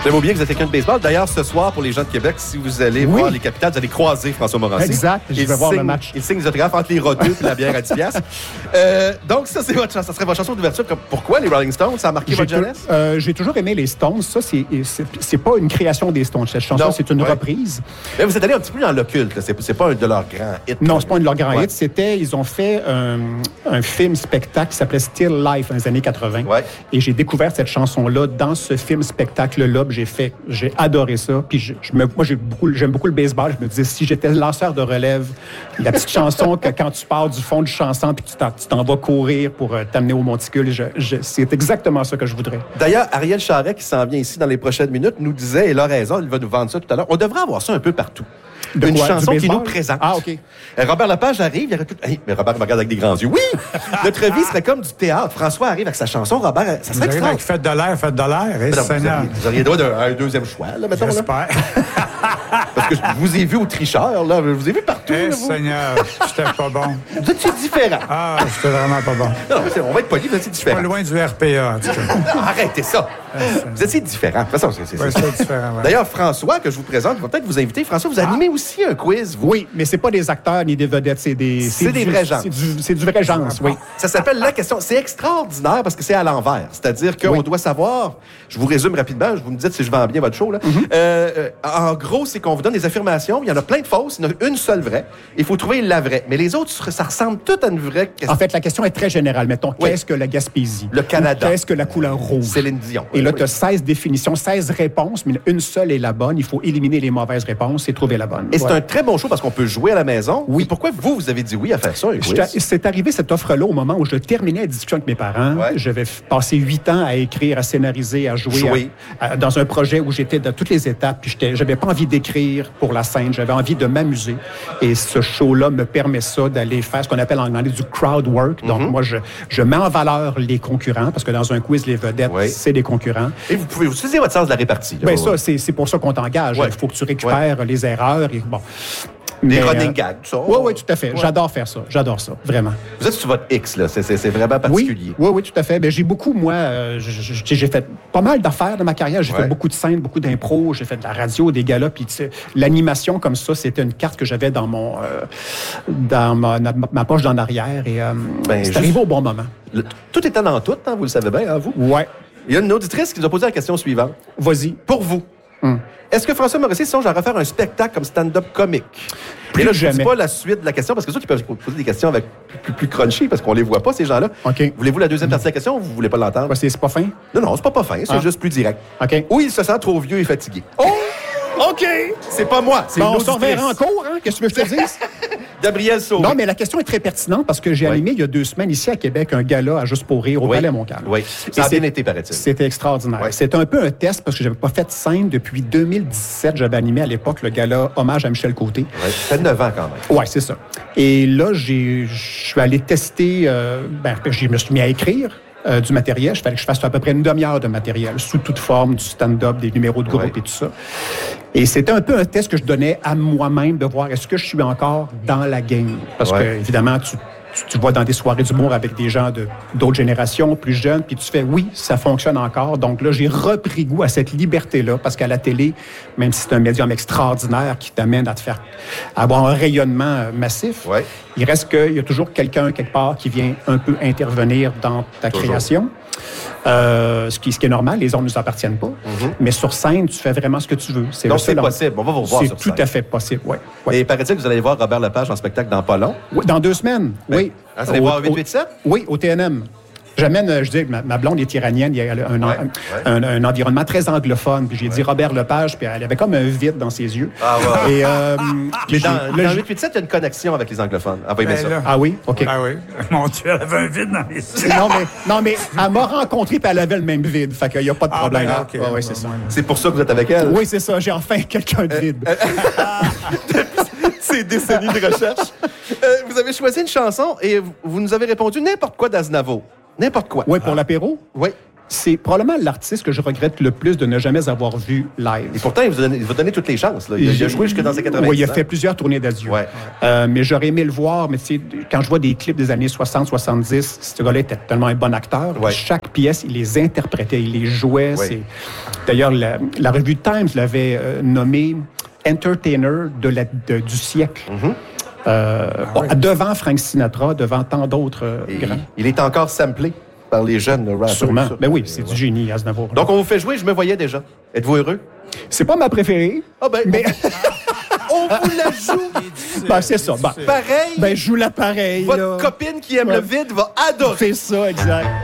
J'aime bien que vous êtes quelqu'un de baseball. D'ailleurs, ce soir, pour les gens de Québec, si vous allez voir les Capitals, vous allez croiser François Morancy. Exact, je vais voir le match. Il signe des autographes entre les roteux et la bière à 10 $. Donc, ça, ça serait votre chanson d'ouverture. Pourquoi les Rolling Stones? Ça a marqué votre jeunesse? J'ai toujours aimé les Stones. Ça, c'est pas une création des Stones. Cette chanson, c'est une reprise. Mais vous êtes allé un petit peu dans l'occulte. C'est pas un de leurs grands hits. Non, c'est pas un de leurs grands hits. Ils ont fait un film-spectacle qui s'appelait Still Life dans les années 80. Ouais. Et j'ai découvert cette chanson-là dans ce film-spectacle-là. J'ai adoré ça. Puis moi, j'aime beaucoup le baseball. Je me disais, si j'étais lanceur de relève, la petite chanson que quand tu pars du fond du chanson puis tu t'en vas courir pour t'amener au monticule, c'est exactement ça que je voudrais. D'ailleurs, Ariel Charret, qui s'en vient ici dans les prochaines minutes, nous disait, et il a raison, il va nous vendre ça tout à l'heure, on devrait avoir ça un peu partout. Une chanson qui nous présente. Ah, OK. Robert Lepage arrive, il y aurait tout... Hey, mais Robert me regarde avec des grands yeux. Oui! Notre vie serait comme du théâtre. François arrive avec sa chanson. Robert, ça serait extraordinaire. Faites de l'air. Vous auriez droit d'un deuxième choix, là, mettons. J'espère. Parce que je vous ai vu au tricheur, là. Je vous ai vu partout. Seigneur, j'étais pas bon. Vous étiez différent. Ah, j'étais vraiment pas bon. Non, on va être poli, vous étiez différent. Pas loin du RPA, en tout cas. Non, arrêtez ça. Vous étiez différent. De toute façon, c'est différent, ouais. D'ailleurs, François, que je vous présente, va peut-être vous inviter. François, vous animez aussi un quiz, vous. Oui, mais c'est pas des acteurs ni des vedettes, c'est des vrais gens. C'est du vrai genre, oui. Ça s'appelle La Question. C'est extraordinaire parce que c'est à l'envers. C'est-à-dire qu'on doit savoir, je vous résume rapidement, vous me dites si je vends bien votre show, là. En gros, c'est qu'on vous donne des affirmations, il y en a plein de fausses, il y en a une seule vraie. Il faut trouver la vraie. Mais les autres, ça ressemble tout à une vraie question. En fait, la question est très générale. Mettons, qu'est-ce que la Gaspésie? Le Canada. Qu'est-ce que la couleur rouge? Céline Dion. Et là, tu as 16 définitions, 16 réponses, mais une seule est la bonne. Il faut éliminer les mauvaises réponses et trouver la bonne. Et c'est un très bon show parce qu'on peut jouer à la maison. Oui. Et pourquoi vous avez dit oui à faire ça? C'est arrivé cette offre-là au moment où je terminais la discussion avec mes parents. Ouais. J'avais passé 8 ans à écrire, à scénariser, à jouer dans un projet où j'étais dans toutes les étapes. Puis j'avais pas envie d'écrire pour la scène, j'avais envie de m'amuser. Et ce show-là me permet ça d'aller faire ce qu'on appelle en anglais du crowd work. Donc moi, je mets en valeur les concurrents parce que dans un quiz, les vedettes, c'est des concurrents. Et vous pouvez utiliser votre sens de la répartie. Bien, ça, c'est pour ça qu'on t'engage. Il faut que tu récupères les erreurs. Et, bon. Des running gags, tout ça. Oui, tout à fait. Ouais. J'adore faire ça. J'adore ça, vraiment. Vous êtes sur votre X, là. C'est vraiment particulier. Oui, tout à fait. Bien, j'ai beaucoup, moi, j'ai fait pas mal d'affaires dans ma carrière. J'ai fait beaucoup de scènes, beaucoup d'impro. J'ai fait de la radio, des galas. Puis l'animation comme ça, c'était une carte que j'avais dans ma poche d'en arrière. Et c'est arrivé au bon moment. Tout étant dans tout, hein, vous le savez bien, hein, vous? Oui. Il y a une auditrice qui nous a posé la question suivante. Vas-y. Pour vous, est-ce que François Morancy songe à refaire un spectacle comme stand-up comique? Et là, je ne dis pas la suite de la question, parce que ça, ils peuvent poser des questions avec plus crunchy, parce qu'on les voit pas, ces gens-là. OK. Voulez-vous la deuxième partie de la question ou vous voulez pas l'entendre? C'est pas fin? Non, c'est pas fin, c'est juste plus direct. OK. Ou il se sent trop vieux et fatigué. Oh! OK! C'est pas moi, c'est on s'en verra en cours, hein? Qu'est-ce que tu veux que je te dise? Gabriel Sauvé. Non, mais la question est très pertinente parce que j'ai animé il y a 2 semaines ici à Québec un gala à Juste pour rire au Palais Montcalm. Oui, ça a bien été, paraît-il. C'était extraordinaire. Ouais. C'était un peu un test parce que j'avais pas fait de scène depuis 2017. J'avais animé à l'époque le gala Hommage à Michel Côté. Ouais, ça fait 9 ans quand même. Oui, c'est ça. Et là, je suis allé tester, je me suis mis à écrire. Du matériel. Il fallait que je fasse à peu près une demi-heure de matériel, sous toute forme, du stand-up, des numéros de groupe et tout ça. Et c'était un peu un test que je donnais à moi-même de voir est-ce que je suis encore dans la game. Parce que, évidemment, tu vois dans des soirées d'humour avec des gens d'autres générations, plus jeunes, puis tu fais oui, ça fonctionne encore. Donc là, j'ai repris goût à cette liberté-là, parce qu'à la télé, même si c'est un médium extraordinaire qui t'amène à te faire avoir un rayonnement massif, il reste qu'il y a toujours quelqu'un, quelque part, qui vient un peu intervenir dans ta création. Ce qui est normal, les ondes ne nous appartiennent pas. Mais sur scène, tu fais vraiment ce que tu veux. Donc, c'est possible. On va vous revoir sur scène. C'est tout à fait possible, oui. Et paraît-il que vous allez voir Robert Lepage en spectacle dans pas long? Oui, dans 2 semaines, oui. Vous allez voir 887? Oui, au TNM. J'amène, je dis, ma blonde est iranienne, il y a un environnement très anglophone. Puis j'ai dit Robert Lepage, puis elle avait comme un vide dans ses yeux. Ah ouais. Et, mais dans 887, il y a une connexion avec les anglophones. Ah, ça. Ah oui? OK. Ah oui. Mon Dieu, elle avait un vide dans les yeux. Non, mais elle m'a rencontré, puis elle avait le même vide. Fait qu'il n'y a pas de problème. Oui, c'est ça. C'est pour ça que vous êtes avec elle? Oui, c'est ça. J'ai enfin quelqu'un de vide. Ces décennies de recherche. Vous avez choisi une chanson et vous nous avez répondu n'importe quoi d'Aznavour. N'importe quoi. Oui, pour l'apéro? Oui. c'est probablement l'artiste que je regrette le plus de ne jamais avoir vu live. Et pourtant, il vous donne toutes les chances. Là. Il a joué jusque dans ses 90 ans. Oui, il a fait plusieurs tournées d'adieu. Ouais. Mais j'aurais aimé le voir. Mais quand je vois des clips des années 60, 70, ce gars-là était tellement un bon acteur. Ouais. Chaque pièce, il les interprétait, il les jouait. Ouais. D'ailleurs, la revue Times l'avait nommé Entertainer du siècle. Devant Frank Sinatra, devant tant d'autres grands. Il est encore samplé par les jeunes rappers. Sûrement. Ben oui, c'est du génie, Aznavour. Donc, on vous fait jouer, je me voyais déjà. Êtes-vous heureux? C'est pas ma préférée. Ah ben, mais... on vous la joue. Ben, c'est ça. Ben, pareil. Ben, je joue la pareille. Votre copine qui aime le vide va adorer. C'est ça, exact.